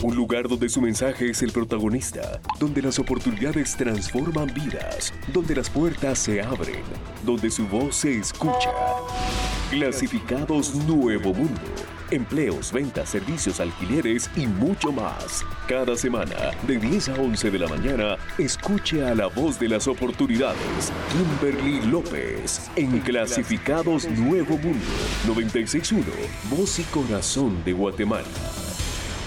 Un lugar donde su mensaje es el protagonista, donde las oportunidades transforman vidas, donde las puertas se abren, donde su voz se escucha. Clasificados Nuevo Mundo. Empleos, ventas, servicios, alquileres y mucho más. Cada semana, de 10 a 11 de la mañana, escuche a la voz de las oportunidades, Kimberly López, en Clasificados Nuevo Mundo, 96.1, Voz y Corazón de Guatemala.